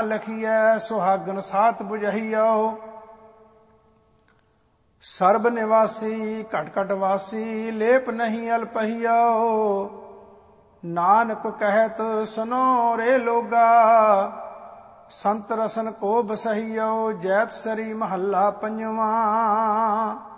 ਲਖੀਐ ਸੁਹਾਗਨ ਸਾਥ ਬੁਝਈਓ। ਸਰਬ ਨਿਵਾਸੀ ਘਟ ਘਟ ਵਾਸੀ ਲੇਪ ਨਹੀਂ ਅਲਪਹੀਓ। ਨਾਨਕ ਕਹਿਤ ਸੁਨੋ ਰੇ ਲੋਗਾ ਸੰਤ ਰਸਨ ਕੋ ਬਸਹੀਓ। ਜੈਤ ਸਰੀ ਮਹੱਲਾ ਪੰਜਵਾ।